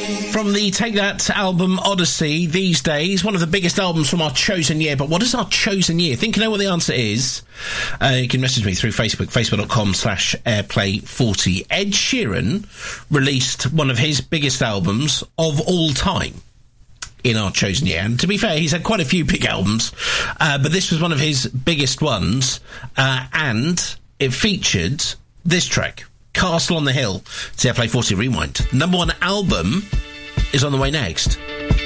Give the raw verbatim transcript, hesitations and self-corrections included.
From the Take That album Odyssey, these days, one of the biggest albums from our chosen year. But what is our chosen year? Think you know what the answer is? Uh, you can message me through Facebook, facebook.com slash airplay40. Ed Sheeran released one of his biggest albums of all time in our chosen year. And to be fair, he's had quite a few big albums, uh, but this was one of his biggest ones, uh, and it featured this track, Castle on the Hill. It's the Airplay forty Rewind. Number one album is on the way next.